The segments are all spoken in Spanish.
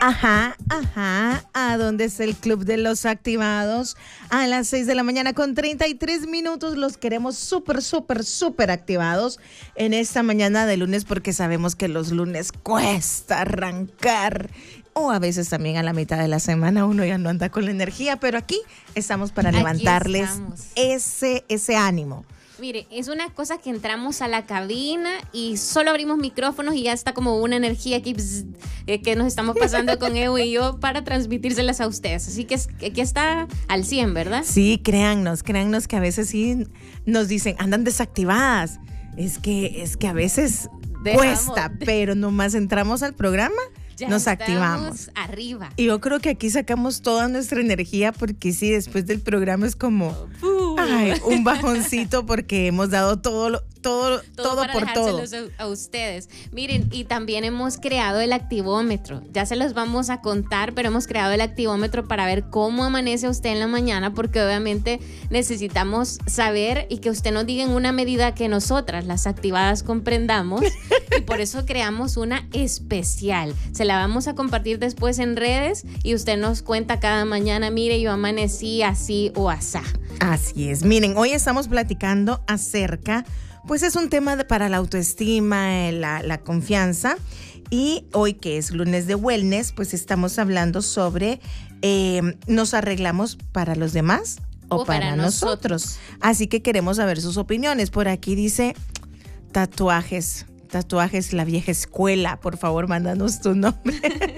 Ajá, ajá. ¿A dónde es el Club de los Activados? A las 6 de la mañana con 33 minutos. Los queremos súper activados en esta mañana de lunes, porque sabemos que los lunes cuesta arrancar. O a veces también a la mitad de la semana uno ya no anda con la energía, pero aquí estamos para levantarles ese ánimo. Mire, es una cosa que entramos a la cabina y solo abrimos micrófonos y ya está como una energía aquí que nos estamos pasando con Evo y yo para transmitírselas a ustedes. Así que aquí está al 100, ¿verdad? Sí, créannos que a veces sí nos dicen, andan desactivadas. Es que a veces cuesta, pero nomás entramos al programa, ya nos activamos. Arriba. Y yo creo que aquí sacamos toda nuestra energía, porque sí, después del programa es como un bajoncito, porque hemos dado todo para por todo. A ustedes. Miren, y también hemos creado el activómetro. Ya se los vamos a contar, pero hemos creado el activómetro para ver cómo amanece usted en la mañana, porque obviamente necesitamos saber y que usted nos diga en una medida que nosotras, las activadas, comprendamos. Y por eso creamos una especial. Se la vamos a compartir después en redes y usted nos cuenta cada mañana, mire, yo amanecí así o asá. Así es. Miren, hoy estamos platicando acerca, pues es un tema para la autoestima, la confianza. Y hoy, que es lunes de wellness, pues estamos hablando sobre ¿nos arreglamos para los demás o para nosotros? Así que queremos saber sus opiniones. Por aquí dice tatuajes, la vieja escuela. Por favor, mándanos tu nombre.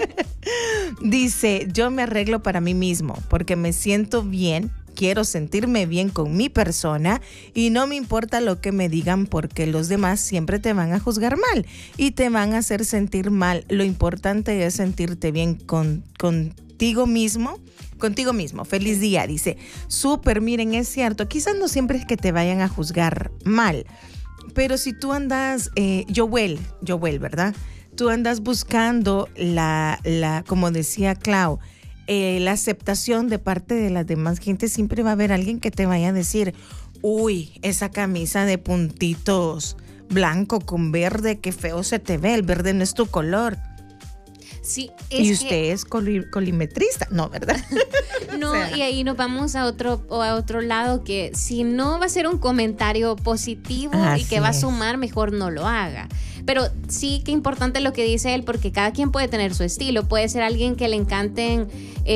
Dice, yo me arreglo para mí mismo porque me siento bien. Quiero sentirme bien con mi persona y no me importa lo que me digan, porque los demás siempre te van a juzgar mal y te van a hacer sentir mal. Lo importante es sentirte bien contigo mismo. Feliz día, dice. Súper, miren, es cierto. Quizás no siempre es que te vayan a juzgar mal, pero si tú andas, Joel, ¿verdad? Tú andas buscando como decía Clau, la aceptación de parte de las demás gente, siempre va a haber alguien que te vaya a decir, uy, esa camisa de puntitos blanco con verde, qué feo se te ve, el verde no es tu color. Sí, y usted es colimetrista, no, ¿verdad? No, o sea, y ahí nos vamos a otro lado, que si no va a ser un comentario positivo y que va a sumar, mejor no lo haga. Pero sí, que importante lo que dice él, porque cada quien puede tener su estilo. Puede ser alguien que le encanten,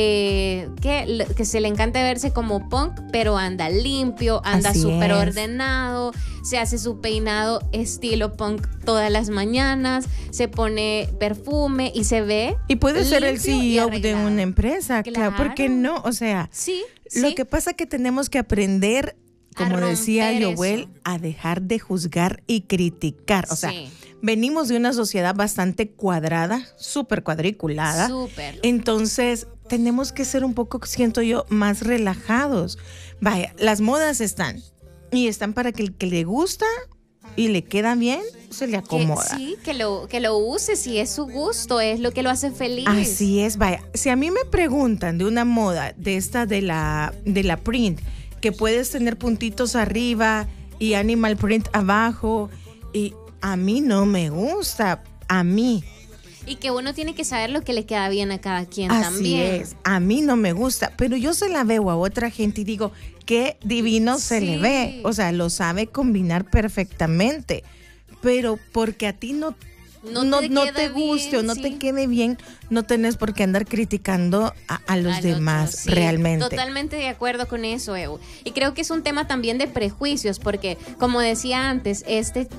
que se le encante verse como punk, pero anda limpio, anda súper ordenado, se hace su peinado estilo punk todas las mañanas, se pone perfume y se ve. Y puede ser el CEO de una empresa, claro, ¿por qué no? O sea, lo que pasa es que tenemos que aprender, como decía Joel, a dejar de juzgar y criticar. O sea, venimos de una sociedad bastante cuadrada, súper cuadriculada. Entonces, tenemos que ser un poco, siento yo, más relajados. Vaya, las modas están para que el que le gusta y le queda bien, se le acomoda. Que lo use, si es su gusto, es lo que lo hace feliz. Así es, vaya. Si a mí me preguntan de una moda de esta de la print, que puedes tener puntitos arriba y animal print abajo, y a mí no me gusta, a mí. Y que uno tiene que saber lo que le queda bien a cada quien también. Así es, a mí no me gusta, pero yo se la veo a otra gente y digo, qué divino se le ve. O sea, lo sabe combinar perfectamente, pero porque a ti no te guste bien, o no te quede bien, no tenés por qué andar criticando a los demás, realmente. Totalmente de acuerdo con eso, Evo. Y creo que es un tema también de prejuicios, porque como decía antes, este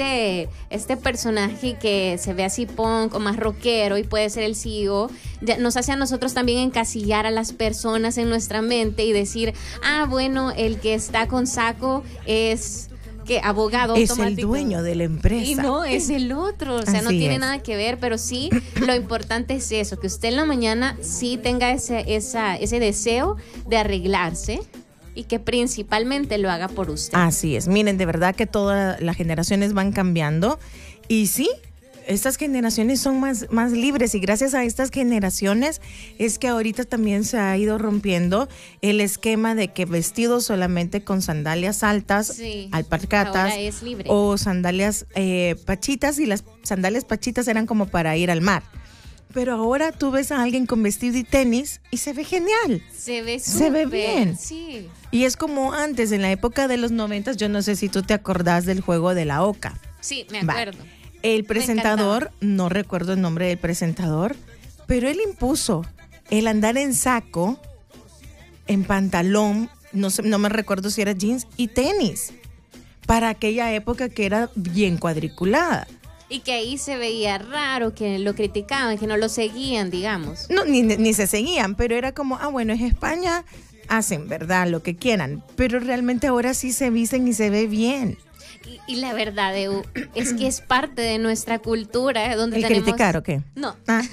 personaje que se ve así punk o más rockero y puede ser el CEO, ya nos hace a nosotros también encasillar a las personas en nuestra mente y decir, bueno, el que está con saco es que abogado es automático. El dueño de la empresa. Y no, es el otro. O sea, así no tiene nada que ver, pero sí, lo importante es eso, que usted en la mañana sí tenga ese deseo de arreglarse y que principalmente lo haga por usted. Así es. Miren, de verdad que todas las generaciones van cambiando y sí, estas generaciones son más libres, y gracias a estas generaciones es que ahorita también se ha ido rompiendo el esquema de que vestidos solamente con sandalias altas, alpargatas o sandalias pachitas, y las sandalias pachitas eran como para ir al mar. Pero ahora tú ves a alguien con vestido y tenis y se ve genial. Se ve bien. Sí. Y es como antes, en la época de los 90, yo no sé si tú te acordás del juego de la oca. Sí, me acuerdo. El presentador, no recuerdo el nombre del presentador, pero él impuso el andar en saco, en pantalón, no me recuerdo si era jeans y tenis, para aquella época que era bien cuadriculada. Y que ahí se veía raro, que lo criticaban, que no lo seguían, digamos. No, ni se seguían, pero era como, bueno, es España, hacen, ¿verdad? Lo que quieran. Pero realmente ahora sí se visten y se ve bien. Y la verdad, Ew, es que es parte de nuestra cultura, donde ¿El tenemos... criticar o qué? No,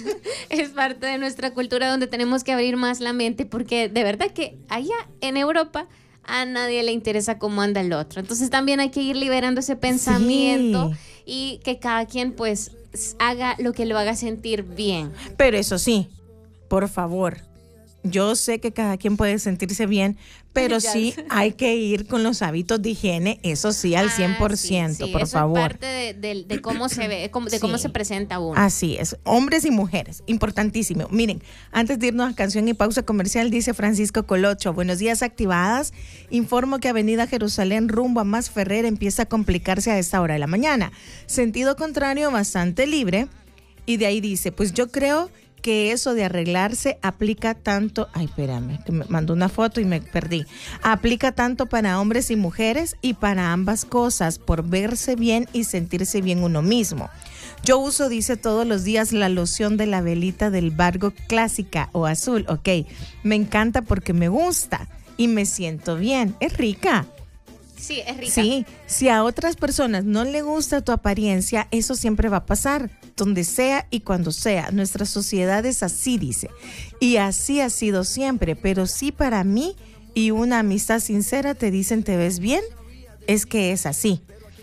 es parte de nuestra cultura donde tenemos que abrir más la mente, porque de verdad que allá en Europa a nadie le interesa cómo anda el otro. Entonces también hay que ir liberando ese pensamiento y que cada quien pues haga lo que lo haga sentir bien. Pero eso sí, por favor, yo sé que cada quien puede sentirse bien, pero sí hay que ir con los hábitos de higiene, eso sí, al 100%, por favor. Es parte de cómo se ve, de cómo se presenta uno. Así es, hombres y mujeres, importantísimo. Miren, antes de irnos a canción y pausa comercial, dice Francisco Colocho, buenos días activadas, informo que Avenida Jerusalén rumbo a Masferrer empieza a complicarse a esta hora de la mañana. Sentido contrario bastante libre, y de ahí dice, pues yo creo que eso de arreglarse aplica tanto, espérame, que me mandó una foto y me perdí, aplica tanto para hombres y mujeres y para ambas cosas, por verse bien y sentirse bien uno mismo. Yo uso, dice, todos los días la loción de la velita del Vargo clásica o azul, ok, me encanta porque me gusta y me siento bien, es rica. Sí, es rica. Sí, si a otras personas no le gusta tu apariencia, eso siempre va a pasar, donde sea y cuando sea. Nuestra sociedad es así, dice. Y así ha sido siempre, pero sí para mí y una amistad sincera te dicen te ves bien, es que es así.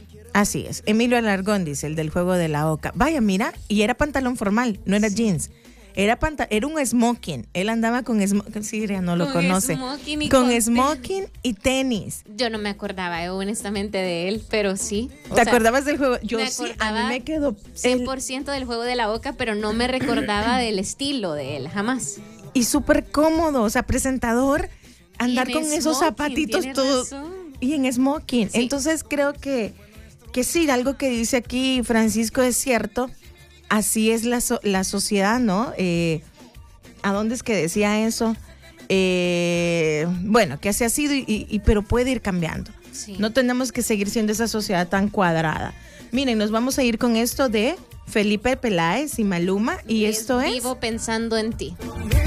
Así es. Emilio Alargón dice, el del juego de la oca. Vaya, mira, y era pantalón formal, no era jeans. Era un smoking. Él andaba con smoking. Sí, no lo conoce. Con smoking y tenis. Yo no me acordaba, honestamente, de él, pero sí. ¿Te acordabas del juego? Yo sí, a mí me quedó 100% del juego de la oca, pero no me recordaba del estilo de él, jamás. Y súper cómodo, o sea, presentador, andar con esos zapatitos todos. Y en smoking. Sí. Entonces creo que sí, algo que dice aquí Francisco es cierto. Así es la sociedad, ¿no? ¿A dónde es que decía eso? Bueno, que así ha sido, pero puede ir cambiando. Sí. No tenemos que seguir siendo esa sociedad tan cuadrada. Miren, nos vamos a ir con esto de Felipe Peláez y Maluma, y esto es... Vivo pensando en ti.